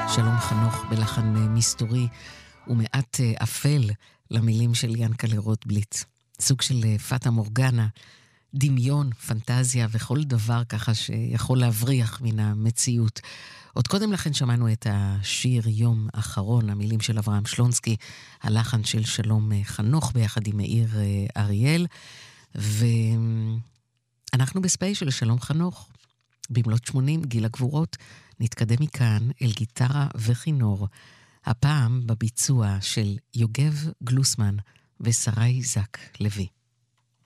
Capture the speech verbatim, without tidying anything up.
שלום חנוך בלחן מסתורי ומעט אפל למילים של ינקלה רוטבליט. סוג של פטה מורגנה, דמיון, פנטזיה וכל דבר ככה שיכול להבריח מן המציאות. עוד קודם לכן שמענו את השיר יום אחרון, המילים של אברהם שלונסקי, הלחן של שלום חנוך ביחד עם מאיר אריאל, ואנחנו בספייס של שלום חנוך. במלאת שמונים, גיל הגבורות, נתקדם מכאן אל גיטרה וכינור, הפעם בביצוע של יוגב גלוסמן ושרי זק לוי.